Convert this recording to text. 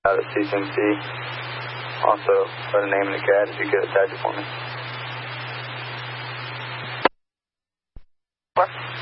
Out at CCMC. Also, put a name in the CAD if you could attach it for me. What?